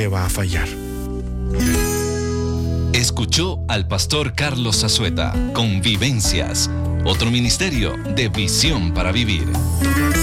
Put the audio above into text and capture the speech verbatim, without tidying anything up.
le va a fallar. Escuchó al pastor Carlos Azueta con Vivencias, otro ministerio de Visión para Vivir.